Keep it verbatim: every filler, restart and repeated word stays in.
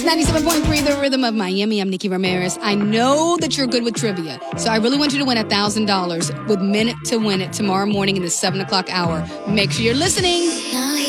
It's ninety-seven point three, The Rhythm of Miami. I'm Nikki Ramirez. I know that you're good with trivia, so I really want you to win one thousand dollars with Minute to Win It tomorrow morning in the seven o'clock hour. Make sure you're listening.